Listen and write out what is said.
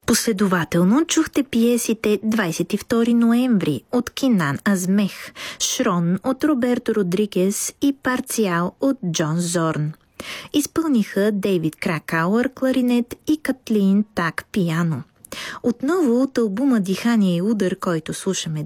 Последователно чухте пиесите 22 ноември от Кинан Азмех, Шрон от Роберто Родригес и Парциал от Джон Зорн. Изпълниха Дейвид Кракауър кларинет и Катлин Так пиано. Отново от албума Дихание и удар, който слушаме